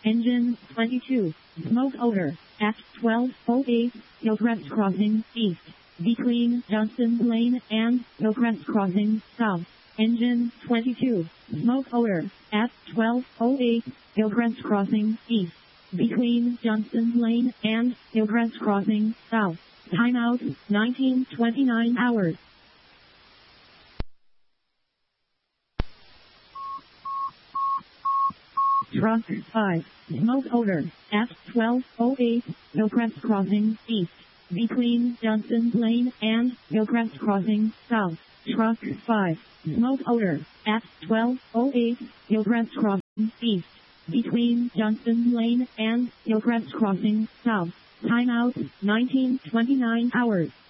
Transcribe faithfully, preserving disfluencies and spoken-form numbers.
Engine twenty-two. Smoke odor at twelve oh eight Hillcrest Crossing East. Between Johnston Lane and Hillcrest Crossing South. Engine twenty-two. Smoke odor at twelve oh eight Hillcrest Crossing East. Between Johnston Lane and Hillcrest Crossing South. Timeout nineteen twenty-nine hours. Truck five. Smoke odor at twelve oh eight Hillcrest Crossing East. Between Johnston Lane and Hillcrest Crossing South. Truck five. Smoke odor at twelve oh eight Hillcrest Crossing East. Between Johnston Lane and Hillcrest Crossing South. Timeout nineteen twenty-nine hours.